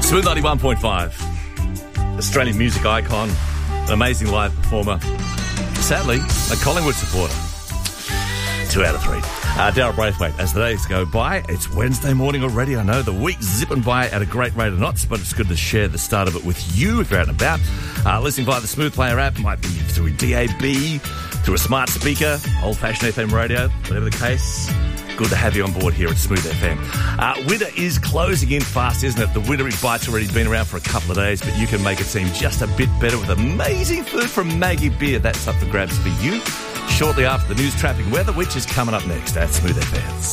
Smooth 91.5. Australian music icon, an amazing live performer. Sadly, a Collingwood supporter. 2 out of 3. Daryl Braithwaite, as the days go by, it's Wednesday morning already. I know the week's zipping by at a great rate of knots, but it's good to share the start of it with you if you're out and about. Listening via the Smooth Player app, might be through DAB, through a smart speaker, old-fashioned FM radio, whatever the case. Good to have you on board here at Smooth FM. Winter is closing in fast, isn't it? The wintry bite's already been around for a couple of days, but you can make it seem just a bit better with amazing food from Maggie Beer. That's up for grabs for you shortly after the news, traffic, weather, which is coming up next at Smooth FM.